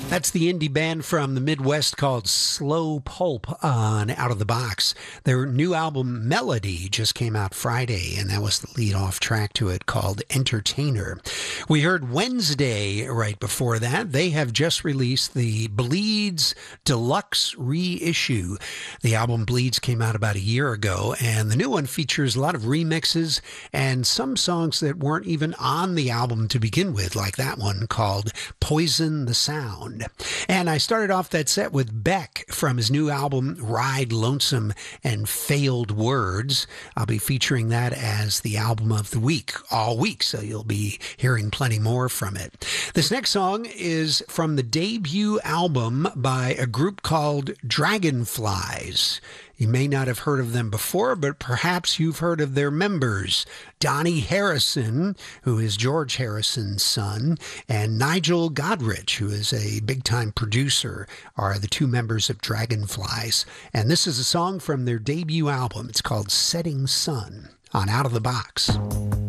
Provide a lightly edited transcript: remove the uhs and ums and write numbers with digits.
That's the indie band from the Midwest called Slow Pulp on Out of the Box. Their new album, Melody, just came out Friday, and that was the lead-off track to it called Entertainer. We heard Wednesday right before that. They have just released the Bleeds Deluxe reissue. The album Bleeds came out about a year ago, and the new one features a lot of remixes and some songs that weren't even on the album to begin with, like that one called Poison the Sound. And I started off that set with Beck from his new album, Ride Lonesome and Failed Words. I'll be featuring that as the album of the week all week, so you'll be hearing plenty more from it. This next song is from the debut album by a group called Dragonflies. You may not have heard of them before, but perhaps you've heard of their members. Donnie Harrison, who is George Harrison's son, and Nigel Godrich, who is a big-time producer, are the two members of Dragonflies. And this is a song from their debut album. It's called Setting Sun on Out of the Box.